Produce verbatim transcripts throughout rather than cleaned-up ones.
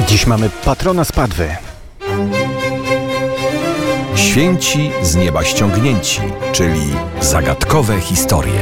Dziś mamy patrona Spadwy. Święci z nieba ściągnięci, czyli zagadkowe historie.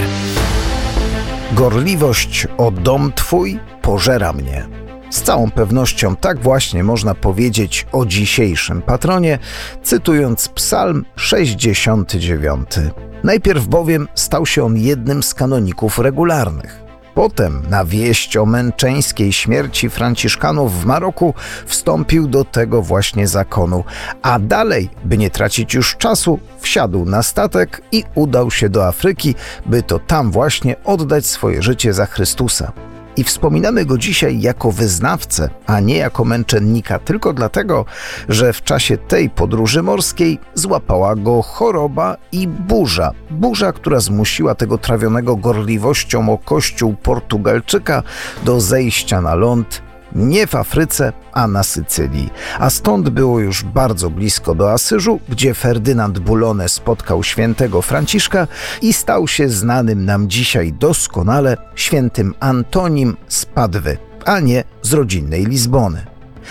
Gorliwość o dom Twój pożera mnie. Z całą pewnością tak właśnie można powiedzieć o dzisiejszym patronie, cytując Psalm sześćdziesiąty dziewiąty. Najpierw bowiem stał się on jednym z kanoników regularnych. Potem na wieść o męczeńskiej śmierci franciszkanów w Maroku wstąpił do tego właśnie zakonu, a dalej, by nie tracić już czasu, wsiadł na statek i udał się do Afryki, by to tam właśnie oddać swoje życie za Chrystusa. I wspominamy go dzisiaj jako wyznawcę, a nie jako męczennika, tylko dlatego, że w czasie tej podróży morskiej złapała go choroba i burza. Burza, która zmusiła tego trawionego gorliwością o kościół Portugalczyka do zejścia na ląd nie w Afryce, a na Sycylii. A stąd było już bardzo blisko do Asyżu, gdzie Ferdynand Bulone spotkał świętego Franciszka i stał się znanym nam dzisiaj doskonale świętym Antonim z Padwy, a nie z rodzinnej Lizbony.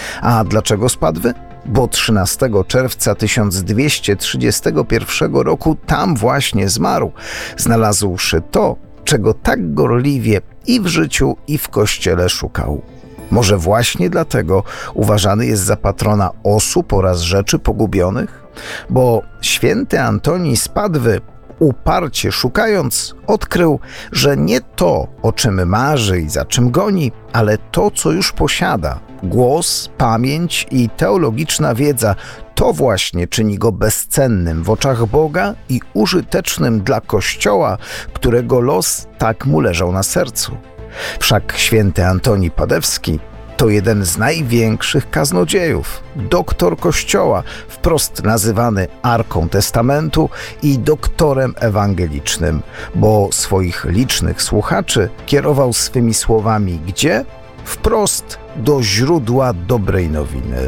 A dlaczego z Padwy? Bo trzynastego czerwca tysiąc dwieście trzydziestego pierwszego roku tam właśnie zmarł, znalazłszy to, czego tak gorliwie i w życiu, i w kościele szukał. Może właśnie dlatego uważany jest za patrona osób oraz rzeczy pogubionych? Bo święty Antoni z Padwy, uparcie szukając, odkrył, że nie to, o czym marzy i za czym goni, ale to, co już posiada. Głos, pamięć i teologiczna wiedza to właśnie czyni go bezcennym w oczach Boga i użytecznym dla Kościoła, którego los tak mu leżał na sercu. Wszak święty Antoni Padewski to jeden z największych kaznodziejów, doktor Kościoła, wprost nazywany Arką Testamentu i doktorem ewangelicznym, bo swoich licznych słuchaczy kierował swymi słowami gdzie? Wprost do źródła dobrej nowiny,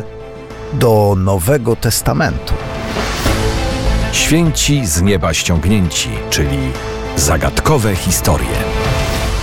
do Nowego Testamentu. Święci z nieba ściągnięci, czyli zagadkowe historie.